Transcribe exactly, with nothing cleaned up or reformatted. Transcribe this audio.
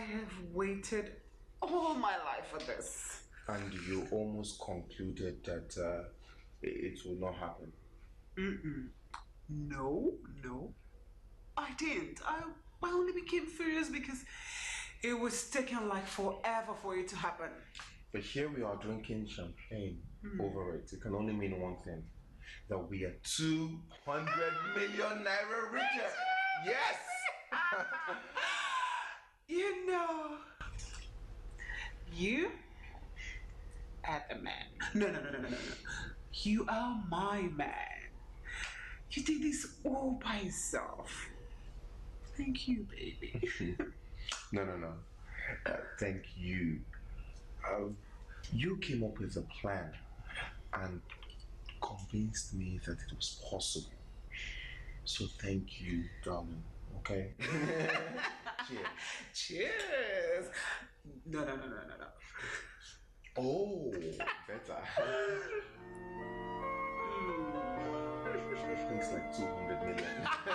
have waited all my life for this. And you almost concluded that uh, it, it will not happen. Mm-mm. No, no. I didn't. I, I only became furious because it was taking like forever for it to happen. But here we are drinking champagne mm. over it. It can only mean one thing. That we are two hundred million naira richer. Yes! You know, you are the man. No, no, no, no, no, no, no. You are my man. You did this all by yourself. Thank you, baby. No, no, no. Uh, thank you. Uh, you came up with a plan and convinced me that it was possible. So thank you, darling. Okay? Cheers. Cheers. No, no, no, no, no, no. Oh, better. It's like two hundred million.